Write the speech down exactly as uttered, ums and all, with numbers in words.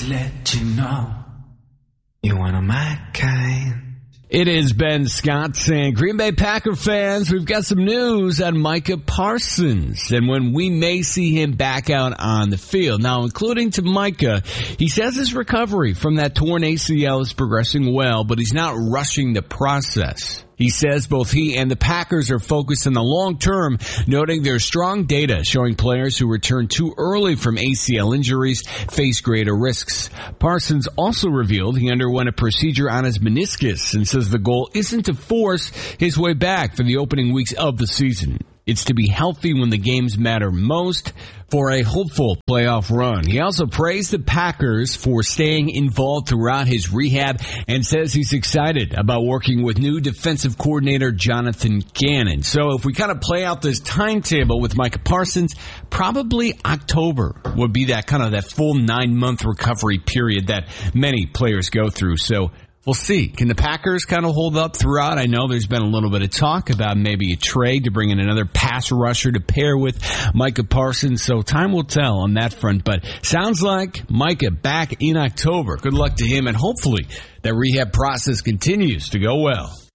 let you know you're one of my kind. It is Ben Scott saying, Green Bay Packer fans, we've got some news on Micah Parsons and when we may see him back out on the field. Now, including to Micah, he says his recovery from that torn A C L is progressing well, but he's not rushing the process. He says both he and the Packers are focused on the long term, noting there's strong data showing players who return too early from A C L injuries face greater risks. Parsons also revealed he underwent a procedure on his meniscus and says the goal isn't to force his way back for the opening weeks of the season. It's to be healthy when the games matter most for a hopeful playoff run. He also praised the Packers for staying involved throughout his rehab and says he's excited about working with new defensive coordinator Jonathan Gannon. So if we kind of play out this timetable with Micah Parsons, probably October would be that kind of that full nine-month recovery period that many players go through. So we'll see. Can the Packers kind of hold up throughout? I know there's been a little bit of talk about maybe a trade to bring in another pass rusher to pair with Micah Parsons. So time will tell on that front. But sounds like Micah back in October. Good luck to him, and hopefully that rehab process continues to go well.